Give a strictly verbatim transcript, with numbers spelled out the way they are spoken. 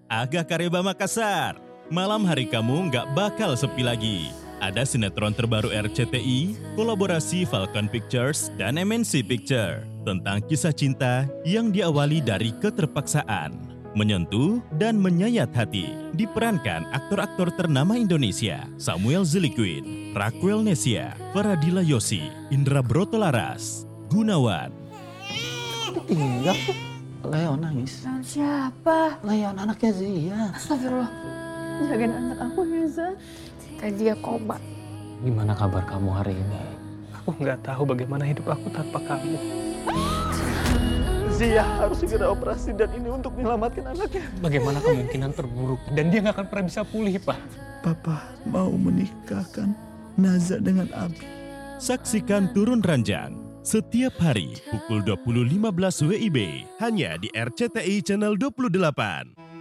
Aga Kareba Makassar. Malam hari kamu nggak bakal sepi lagi. Ada sinetron terbaru R C T I, kolaborasi Falcon Pictures dan M N C Picture tentang kisah cinta yang diawali dari keterpaksaan, menyentuh dan menyayat hati. Diperankan aktor-aktor ternama Indonesia, Samuel Ziliquid, Raquel Nesia, Faradila Yosi, Indra Brotolaras, Gunawan. Iya, Leon nangis. Leon siapa? Leon anaknya Zia. Astagfirullah. Jagain anak aku ya, Zan. Kayak dia koma. Gimana kabar kamu hari ini? Aku nggak tahu bagaimana hidup aku tanpa kamu. Zia harus segera operasi dan ini untuk menyelamatkan anaknya. Bagaimana kemungkinan terburuk dan dia nggak akan pernah bisa pulih, Pak? Papa mau menikahkan Naza dengan Abi. Saksikan Turun Ranjang setiap hari pukul dua puluh lima belas W I B hanya di R C T I Channel dua puluh delapan.